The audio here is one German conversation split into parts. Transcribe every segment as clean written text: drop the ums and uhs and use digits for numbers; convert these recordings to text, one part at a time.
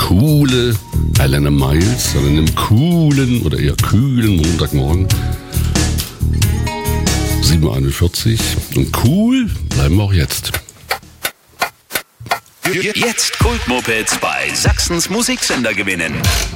coole Alana Miles an einem coolen oder eher kühlen Montagmorgen. 7:41 und cool bleiben wir auch jetzt. Jetzt Kultmopeds bei Sachsens Musiksender gewinnen.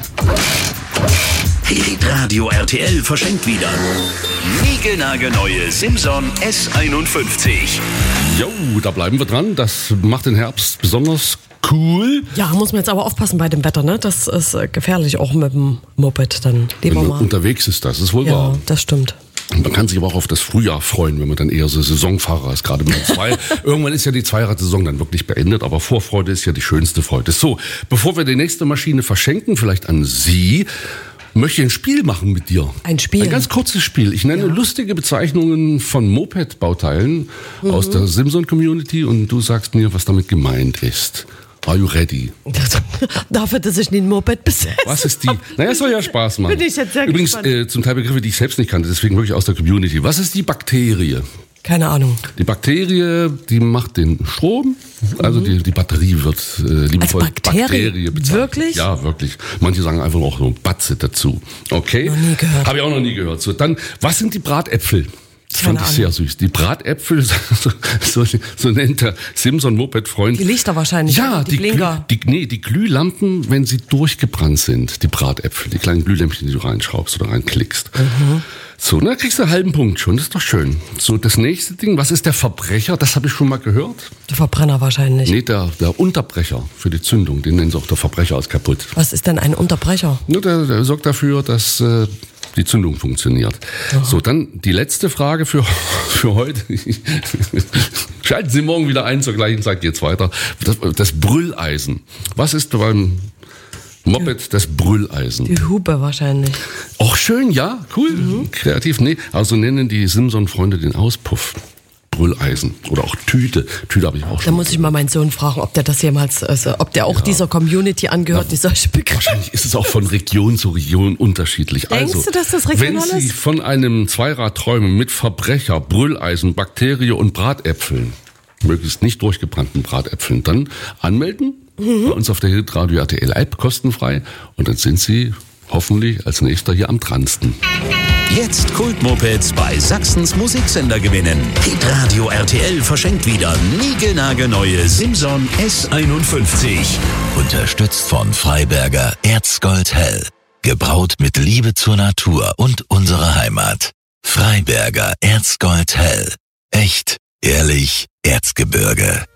Radio RTL verschenkt wieder niegelnagelneue Simson S51. Jo, da bleiben wir dran. Das macht den Herbst besonders cool. Ja, muss man jetzt aber aufpassen bei dem Wetter, ne? Das ist gefährlich auch mit dem Moped dann. Wenn man unterwegs ist, das ist wohl wahr. Ja, das stimmt. Man kann sich aber auch auf das Frühjahr freuen, wenn man dann eher so Saisonfahrer ist, gerade mit zwei. Irgendwann ist ja die Zweiradsaison dann wirklich beendet, aber Vorfreude ist ja die schönste Freude. So, bevor wir die nächste Maschine verschenken, vielleicht an Sie, möchte ich ein Spiel machen mit dir. Ein Spiel? Ein ganz kurzes Spiel. Ich nenne lustige Bezeichnungen von Moped-Bauteilen aus der Simson-Community und du sagst mir, was damit gemeint ist. Are you ready? Dafür, dass ich nie ein Moped besetze. Was ist die? Naja, es soll ja Spaß machen. Bin ich jetzt sehr Übrigens, gespannt. zum Teil Begriffe, die ich selbst nicht kannte, deswegen wirklich aus der Community. Was ist die Bakterie? Keine Ahnung. Die Bakterie, die macht den Strom, also die Batterie wird liebevoll als Bakterie bezeichnet. Wirklich? Ja, wirklich. Manche sagen einfach auch so Batze dazu. Okay? Noch nie gehört. Habe ich auch noch nie gehört. So, dann, was sind die Bratäpfel? Das Keine fand ich sehr süß. Die Bratäpfel, so nennt der Simson-Moped-Freund. Die Lichter wahrscheinlich. Ja, die Blinker. Die Glühlampen, wenn sie durchgebrannt sind, die Bratäpfel, die kleinen Glühlämpchen, die du reinschraubst oder reinklickst. So, da kriegst du einen halben Punkt schon, das ist doch schön. So, das nächste Ding, was ist der Verbrecher? Das habe ich schon mal gehört. Der Verbrenner wahrscheinlich. Nee, der Unterbrecher für die Zündung, den nennen sie auch der Verbrecher ist kaputt. Was ist denn ein Unterbrecher? Ja, der sorgt dafür, dass die Zündung funktioniert. Aha. So, dann die letzte Frage für heute. Schalten Sie morgen wieder ein, zur gleichen Zeit geht's weiter. Das Brülleisen. Was ist beim Moped das Brülleisen? Die Hupe wahrscheinlich. Auch schön, ja, cool. Kreativ, nee. Also nennen die Simson-Freunde den Auspuff. Brülleisen oder auch Tüte. Tüte habe ich auch schon. Da muss ich mal meinen Sohn fragen, ob der das jemals, ob der auch dieser Community angehört, die solche Begriffe. Wahrscheinlich ist es auch von Region zu Region unterschiedlich. Denkst du, dass das regional ist? Wenn Sie von einem Zweirad träumen mit Verbrecher, Brülleisen, Bakterie und Bratäpfeln, möglichst nicht durchgebrannten Bratäpfeln, dann anmelden bei uns auf der Hitradio RTL App, kostenfrei. Und dann sind Sie hoffentlich als Nächster hier am dransten. Jetzt Kultmopeds bei Sachsens Musiksender gewinnen. Radio RTL verschenkt wieder niegelnagelneue Simson S51. Unterstützt von Freiberger Erzgold Hell. Gebraut mit Liebe zur Natur und unserer Heimat. Freiberger Erzgold Hell. Echt, ehrlich, Erzgebirge.